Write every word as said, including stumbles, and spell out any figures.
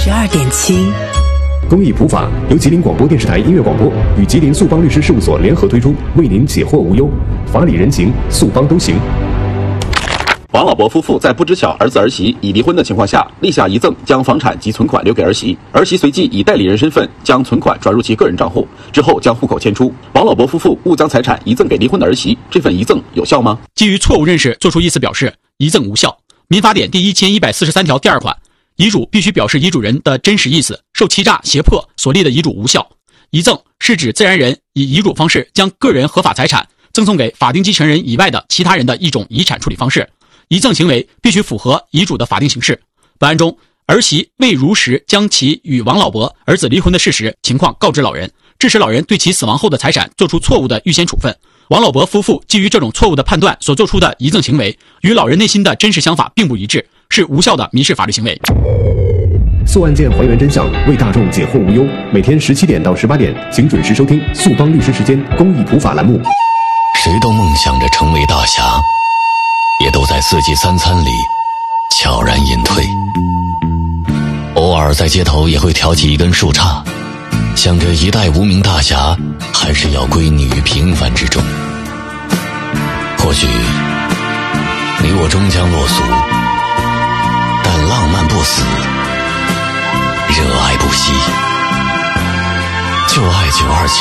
十二点七。 公益普法由吉林广播电视台音乐广播与吉林速邦律师事务所联合推出，为您解惑无忧，法理人情，速邦都行。 王老伯夫妇在不知晓儿子儿媳已离婚的情况下，立下遗赠，将房产及存款留给儿媳，儿媳随即以代理人身份将存款转入其个人账户，之后将户口迁出。王老伯夫妇误将财产遗赠给离婚的儿媳，这份遗赠有效吗？ 基于错误认识作出意思表示，遗赠无效。民法典第一千一百四十三条第二款，遗嘱必须表示遗嘱人的真实意思，受欺诈、胁迫所立的遗嘱无效。遗赠是指自然人以遗嘱方式将个人合法财产赠送给法定继承人以外的其他人的一种遗产处理方式。遗赠行为必须符合遗嘱的法定形式。本案中，儿媳未如实将其与王老伯儿子离婚的事实情况告知老人，致使老人对其死亡后的财产做出错误的预先处分。王老伯夫妇基于这种错误的判断所做出的遗赠行为，与老人内心的真实想法并不一致，是无效的民事法律行为。 诉案件还原真相，为大众解惑无忧。每天十七点到十八点，请准时收听速邦律师时间公益普法栏目。 谁都梦想着成为大侠，也都在四季三餐里悄然隐退。偶尔在街头也会挑起一根树杈，想着一代无名大侠还是要归泥于平凡之中。或许你我终将落俗，但浪漫不死，热爱不息，就爱九二七。